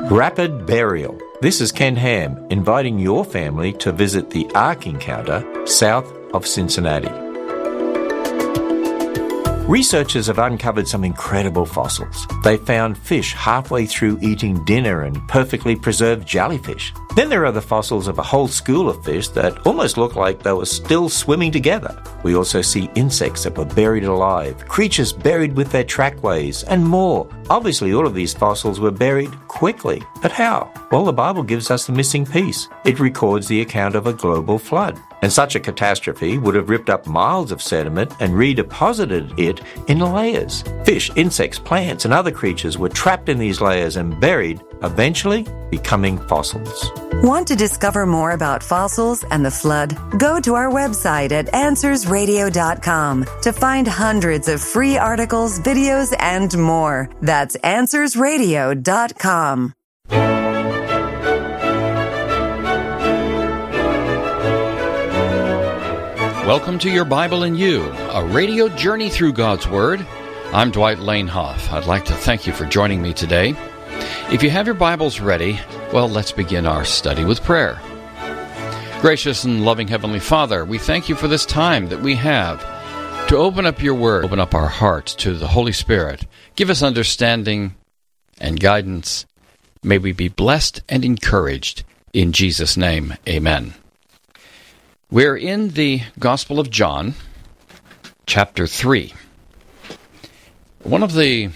Rapid Burial. This is Ken Ham, inviting your family to visit the Ark Encounter south of Cincinnati. Researchers have uncovered some incredible fossils. They found fish halfway through eating dinner and perfectly preserved jellyfish. Then there are the fossils of a whole school of fish that almost look like they were still swimming together. We also see insects that were buried alive, creatures buried with their trackways, and more. Obviously, all of these fossils were buried quickly. But how? Well, the Bible gives us the missing piece. It records the account of a global flood. And such a catastrophe would have ripped up miles of sediment and redeposited it in layers. Fish, insects, plants, and other creatures were trapped in these layers and buried, eventually becoming fossils. Want to discover more about fossils and the flood? Go to our website at AnswersRadio.com to find hundreds of free articles, videos, and more. That's AnswersRadio.com. Welcome to Your Bible and You, a radio journey through God's Word. I'm Dwight Lanehoff. I'd like to thank you for joining me today. If you have your Bibles ready, well, let's begin our study with prayer. Gracious and loving Heavenly Father, we thank you for this time that we have to open up your Word, open up our hearts to the Holy Spirit. Give us understanding and guidance. May we be blessed and encouraged. In Jesus' name, amen. We're in the Gospel of John, chapter 3. One of the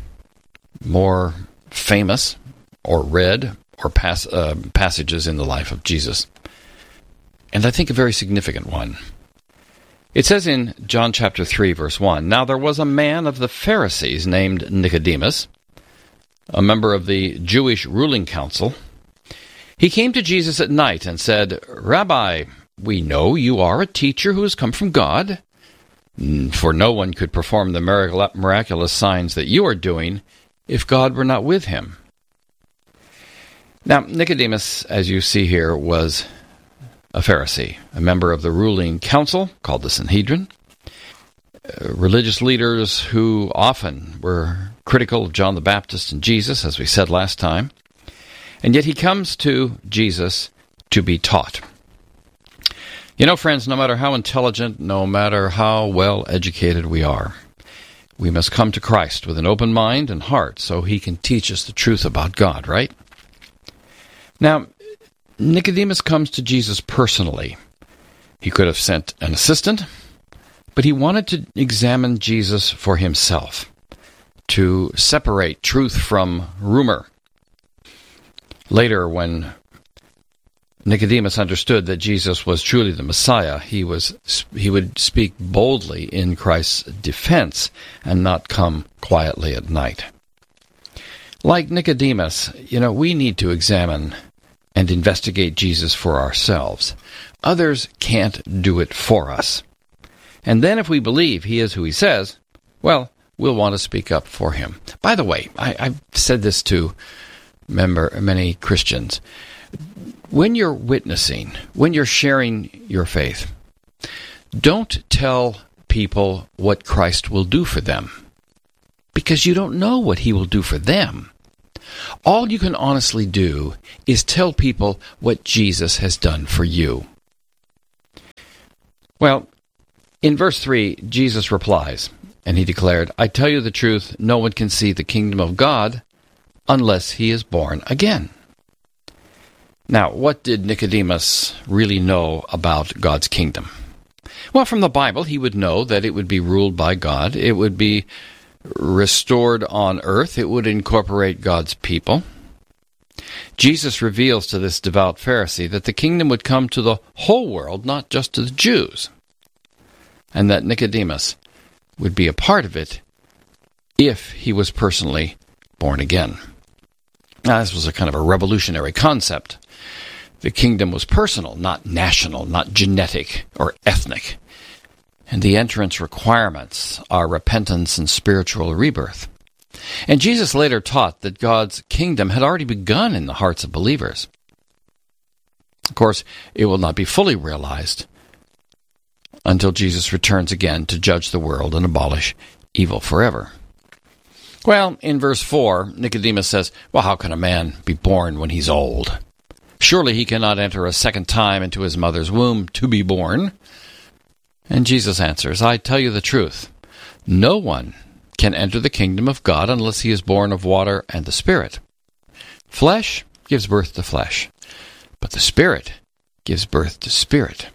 more famous or read or passages in the life of Jesus, and I think a very significant one. It says in John chapter 3, verse 1, "Now there was a man of the Pharisees named Nicodemus, a member of the Jewish ruling council. He came to Jesus at night and said, 'Rabbi, we know you are a teacher who has come from God, for no one could perform the miraculous signs that you are doing if God were not with him.'" Now, Nicodemus, as you see here, was a Pharisee, a member of the ruling council called the Sanhedrin, religious leaders who often were critical of John the Baptist and Jesus, as we said last time, and yet he comes to Jesus to be taught. You know, friends, no matter how intelligent, no matter how well educated we are, we must come to Christ with an open mind and heart so he can teach us the truth about God, right? Now, Nicodemus comes to Jesus personally. He could have sent an assistant, but he wanted to examine Jesus for himself, to separate truth from rumor. Later, when Nicodemus understood that Jesus was truly the Messiah, he would speak boldly in Christ's defense and not come quietly at night. Like Nicodemus, we need to examine and investigate Jesus for ourselves. Others can't do it for us. And then if we believe he is who he says, well, we'll want to speak up for him. By the way, I've said this to many Christians. When you're witnessing, when you're sharing your faith, don't tell people what Christ will do for them, because you don't know what he will do for them. All you can honestly do is tell people what Jesus has done for you. Well, in verse 3, Jesus replies, and he declared, "I tell you the truth, no one can see the kingdom of God unless he is born again." Now, what did Nicodemus really know about God's kingdom? Well, from the Bible, he would know that it would be ruled by God. It would be restored on earth. It would incorporate God's people. Jesus reveals to this devout Pharisee that the kingdom would come to the whole world, not just to the Jews, and that Nicodemus would be a part of it if he was personally born again. Now, this was a kind of a revolutionary concept. The kingdom was personal, not national, not genetic or ethnic. And the entrance requirements are repentance and spiritual rebirth. And Jesus later taught that God's kingdom had already begun in the hearts of believers. Of course, it will not be fully realized until Jesus returns again to judge the world and abolish evil forever. Well, in verse 4, Nicodemus says, well, how can a man be born when he's old? Surely he cannot enter a second time into his mother's womb to be born. And Jesus answers, I tell you the truth. No one can enter the kingdom of God unless he is born of water and the Spirit. Flesh gives birth to flesh, but the Spirit gives birth to spirit.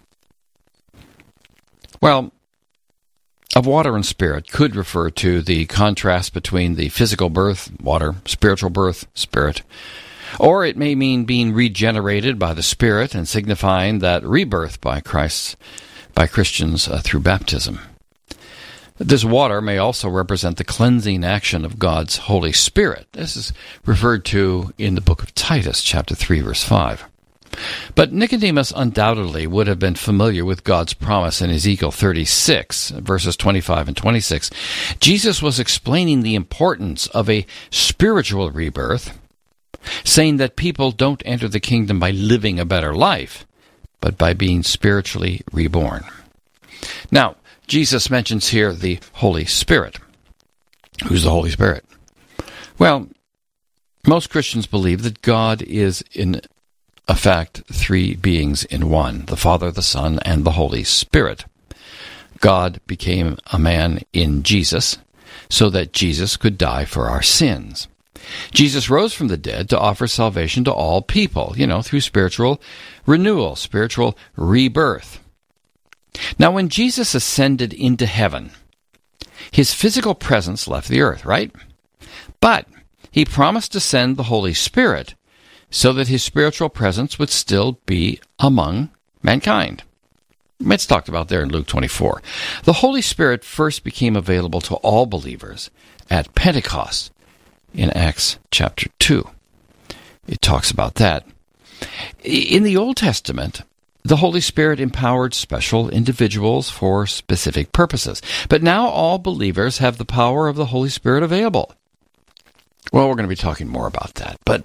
Well, of water and spirit could refer to the contrast between the physical birth, water, spiritual birth, spirit. Or it may mean being regenerated by the Spirit and signifying that rebirth by Christians through baptism. This water may also represent the cleansing action of God's Holy Spirit. This is referred to in the book of Titus, chapter 3, verse 5. But Nicodemus undoubtedly would have been familiar with God's promise in Ezekiel 36, verses 25 and 26. Jesus was explaining the importance of a spiritual rebirth, saying that people don't enter the kingdom by living a better life, but by being spiritually reborn. Now, Jesus mentions here the Holy Spirit. Who's the Holy Spirit? Well, most Christians believe that God is in effect three beings in one, the Father, the Son, and the Holy Spirit. God became a man in Jesus so that Jesus could die for our sins. Jesus rose from the dead to offer salvation to all people, through spiritual renewal, spiritual rebirth. Now, when Jesus ascended into heaven, his physical presence left the earth, right? But he promised to send the Holy Spirit so that his spiritual presence would still be among mankind. It's talked about there in Luke 24. The Holy Spirit first became available to all believers at Pentecost in Acts chapter 2. It talks about that. In the Old Testament, the Holy Spirit empowered special individuals for specific purposes. But now all believers have the power of the Holy Spirit available. Well, we're going to be talking more about that. But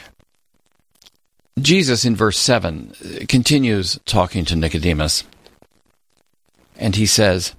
Jesus, in verse 7, continues talking to Nicodemus, and he says,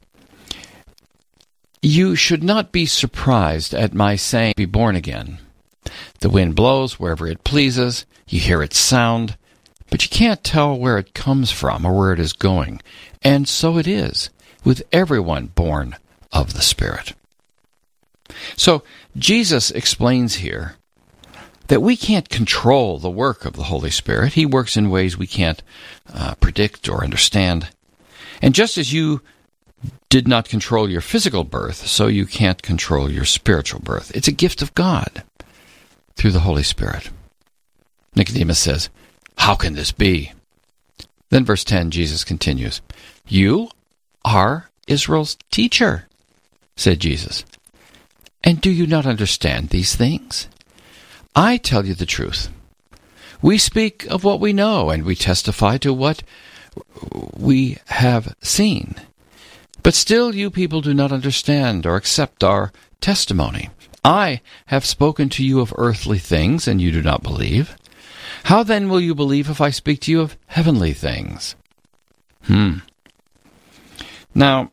"You should not be surprised at my saying, 'Be born again.' The wind blows wherever it pleases, you hear its sound, but you can't tell where it comes from or where it is going. And so it is with everyone born of the Spirit." So Jesus explains here that we can't control the work of the Holy Spirit. He works in ways we can't predict or understand. And just as you did not control your physical birth, so you can't control your spiritual birth. It's a gift of God through the Holy Spirit. Nicodemus says, "How can this be?" Then verse 10, Jesus continues, "You are Israel's teacher," said Jesus. "And do you not understand these things? I tell you the truth. We speak of what we know, and we testify to what we have seen. But still you people do not understand or accept our testimony. I have spoken to you of earthly things, and you do not believe. How then will you believe if I speak to you of heavenly things?" Now,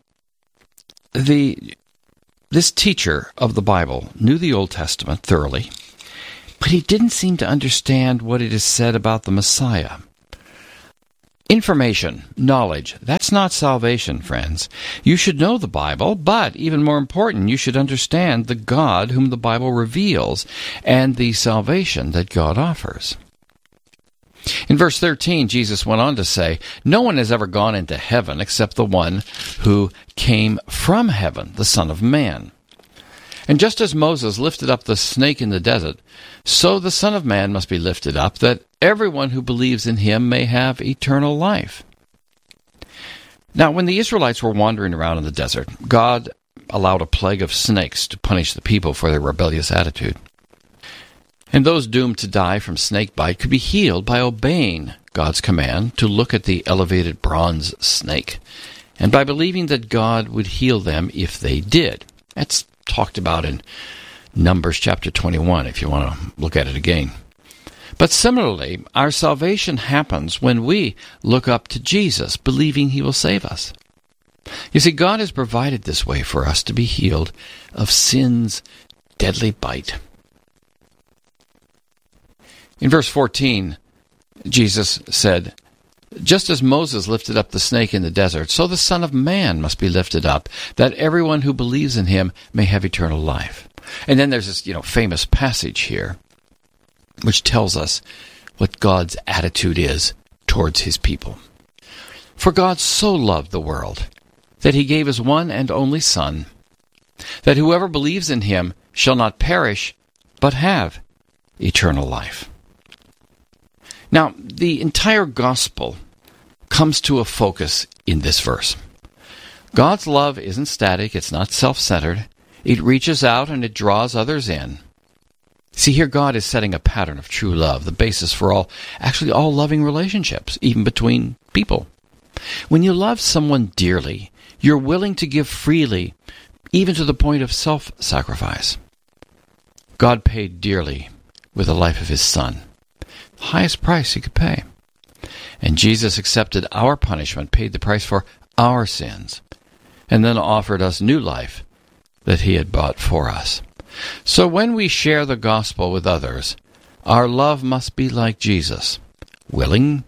this teacher of the Bible knew the Old Testament thoroughly, but he didn't seem to understand what it is said about the Messiah. Information, knowledge, that's not salvation, friends. You should know the Bible, but even more important, you should understand the God whom the Bible reveals and the salvation that God offers. In verse 13, Jesus went on to say, "No one has ever gone into heaven except the one who came from heaven, the Son of Man. And just as Moses lifted up the snake in the desert, so the Son of Man must be lifted up, that everyone who believes in him may have eternal life." Now, when the Israelites were wandering around in the desert, God allowed a plague of snakes to punish the people for their rebellious attitude. And those doomed to die from snake bite could be healed by obeying God's command to look at the elevated bronze snake, and by believing that God would heal them if they did. That's talked about in Numbers chapter 21, if you want to look at it again. But similarly, our salvation happens when we look up to Jesus, believing he will save us. You see, God has provided this way for us to be healed of sins deadly bite. In verse 14, Jesus said, "Just as Moses lifted up the snake in the desert, so the Son of Man must be lifted up, that everyone who believes in him may have eternal life." And then there's this, famous passage here, which tells us what God's attitude is towards his people. "For God so loved the world, that he gave his one and only Son, that whoever believes in him shall not perish, but have eternal life." Now, the entire gospel comes to a focus in this verse. God's love isn't static, it's not self-centered. It reaches out and it draws others in. See, here God is setting a pattern of true love, the basis for all loving relationships, even between people. When you love someone dearly, you're willing to give freely, even to the point of self-sacrifice. God paid dearly with the life of his Son, the highest price he could pay. And Jesus accepted our punishment, paid the price for our sins, and then offered us new life that he had bought for us. So when we share the gospel with others, our love must be like Jesus, willingly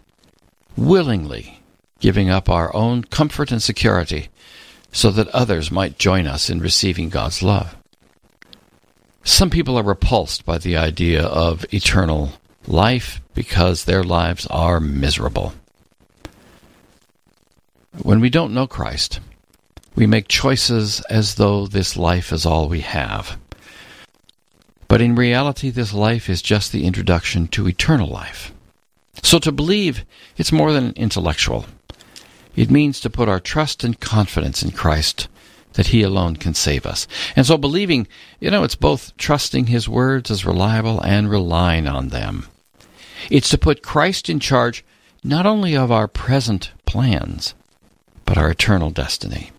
giving up our own comfort and security so that others might join us in receiving God's love. Some people are repulsed by the idea of eternal life because their lives are miserable. When we don't know Christ, we make choices as though this life is all we have. But in reality, this life is just the introduction to eternal life. So to believe, it's more than intellectual. It means to put our trust and confidence in Christ, that he alone can save us. And so believing, it's both trusting his words as reliable and relying on them. It's to put Christ in charge not only of our present plans, but our eternal destiny.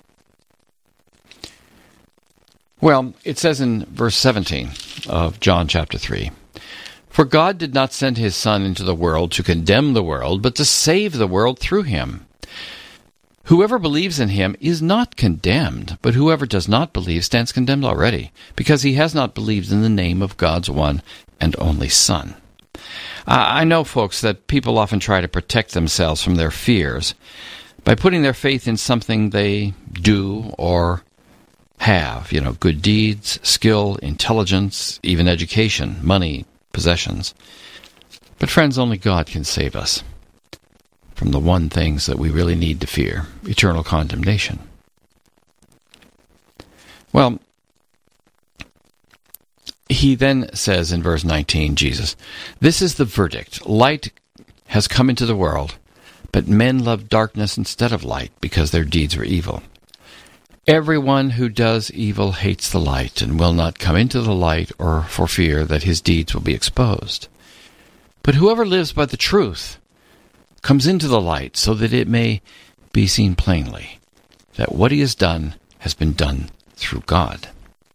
Well, it says in verse 17 of John chapter 3, "For God did not send his Son into the world to condemn the world, but to save the world through him. Whoever believes in him is not condemned, but whoever does not believe stands condemned already, because he has not believed in the name of God's one and only Son." I know, folks, that people often try to protect themselves from their fears by putting their faith in something they do or have, good deeds, skill, intelligence, even education, money, possessions. But friends, only God can save us from the one things that we really need to fear, eternal condemnation. Well, he then says in verse 19, Jesus, "This is the verdict. Light has come into the world, but men love darkness instead of light because their deeds were evil. Everyone who does evil hates the light and will not come into the light or for fear that his deeds will be exposed. But whoever lives by the truth comes into the light so that it may be seen plainly that what he has done has been done through God."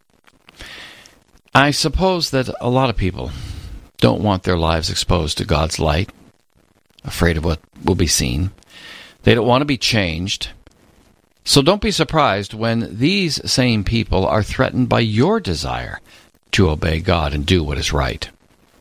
I suppose that a lot of people don't want their lives exposed to God's light, afraid of what will be seen. They don't want to be changed. So don't be surprised when these same people are threatened by your desire to obey God and do what is right.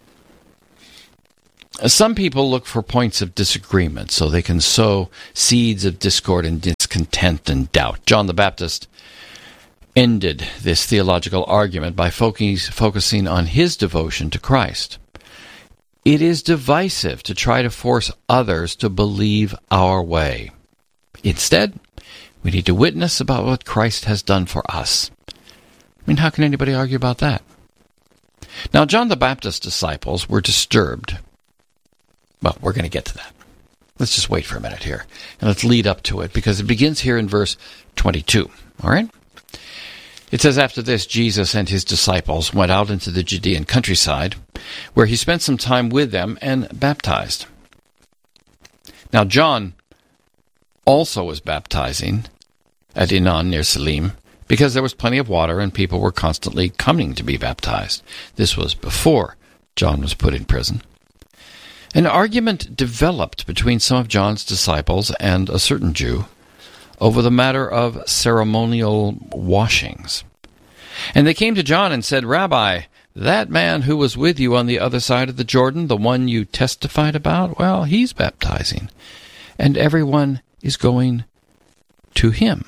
Some people look for points of disagreement so they can sow seeds of discord and discontent and doubt. John the Baptist ended this theological argument by focusing on his devotion to Christ. It is divisive to try to force others to believe our way. Instead, we need to witness about what Christ has done for us. How can anybody argue about that? Now, John the Baptist's disciples were disturbed. Well, we're going to get to that. Let's just wait for a minute here, and let's lead up to it, because it begins here in verse 22. All right? It says, "After this, Jesus and his disciples went out into the Judean countryside, where he spent some time with them and baptized." Now, John also was baptizing at Aenon near Salim, because there was plenty of water and people were constantly coming to be baptized. This was before John was put in prison. An argument developed between some of John's disciples and a certain Jew over the matter of ceremonial washings. And they came to John and said, Rabbi, that man who was with you on the other side of the Jordan, the one you testified about, well, he's baptizing, and everyone is going to him.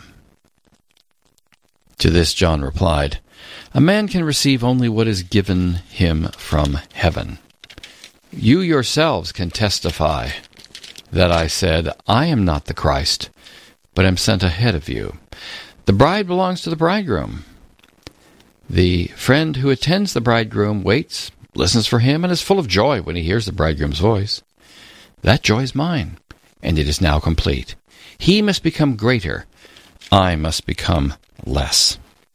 To this John replied, A man can receive only what is given him from heaven. You yourselves can testify that I said, I am not the Christ, but am sent ahead of you. The bride belongs to the bridegroom. The friend who attends the bridegroom waits, listens for him, and is full of joy when he hears the bridegroom's voice. That joy is mine, and it is now complete. He must become greater. I must become less.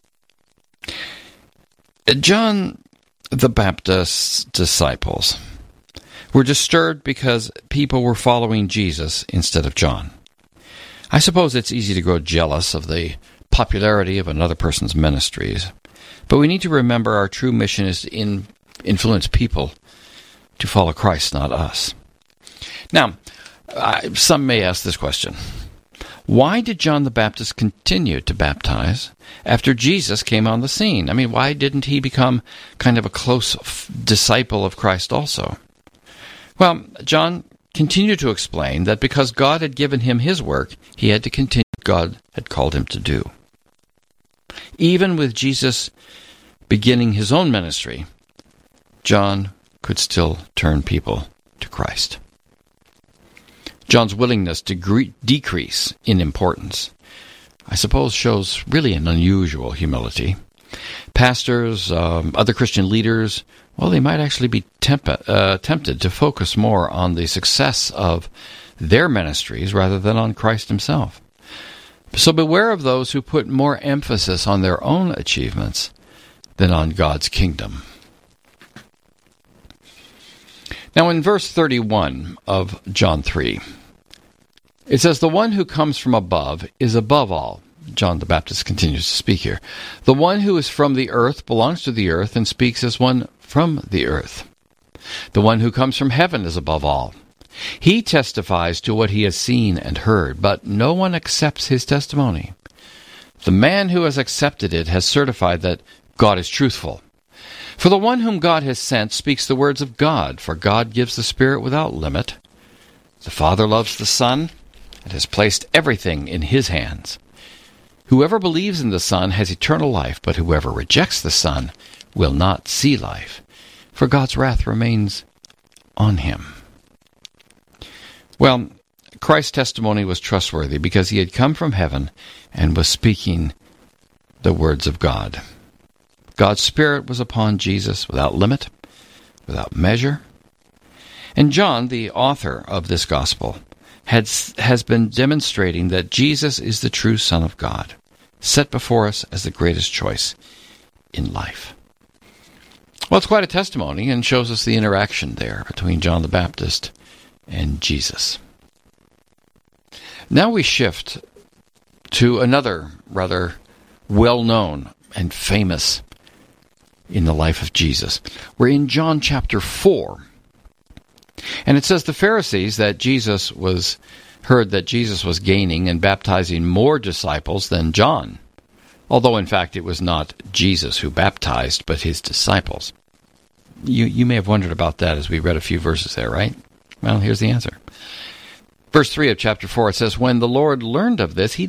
John the Baptist's disciples were disturbed because people were following Jesus instead of John. I suppose it's easy to grow jealous of the popularity of another person's ministries, but we need to remember our true mission is to influence people to follow Christ, not us. Now, some may ask this question. Why did John the Baptist continue to baptize after Jesus came on the scene? I mean, why didn't he become kind of a close disciple of Christ also? Well, John continued to explain that because God had given him his work, he had to continue what God had called him to do. Even with Jesus beginning his own ministry, John could still turn people to Christ. John's willingness to decrease in importance, I suppose, shows really an unusual humility. Pastors, other Christian leaders, well, they might actually be tempted to focus more on the success of their ministries rather than on Christ himself. So beware of those who put more emphasis on their own achievements than on God's kingdom. Now in verse 31 of John 3, it says, The one who comes from above is above all. John the Baptist continues to speak here. The one who is from the earth belongs to the earth and speaks as one from the earth. The one who comes from heaven is above all. He testifies to what he has seen and heard, but no one accepts his testimony. The man who has accepted it has certified that God is truthful. For the one whom God has sent speaks the words of God, for God gives the Spirit without limit. The Father loves the Son and has placed everything in his hands. Whoever believes in the Son has eternal life, but whoever rejects the Son will not see life, for God's wrath remains on him. Well, Christ's testimony was trustworthy because he had come from heaven and was speaking the words of God. God's Spirit was upon Jesus without limit, without measure. And John, the author of this gospel, has been demonstrating that Jesus is the true Son of God, set before us as the greatest choice in life. Well, it's quite a testimony and shows us the interaction there between John the Baptist and Jesus. Now we shift to another rather well-known and famous in the life of Jesus. We're in John chapter 4. And it says the Pharisees heard that Jesus was gaining and baptizing more disciples than John, although in fact it was not Jesus who baptized, but his disciples. You may have wondered about that as we read a few verses there, right? Well, here's the answer. Verse 3 of chapter 4, it says, When the Lord learned of this, he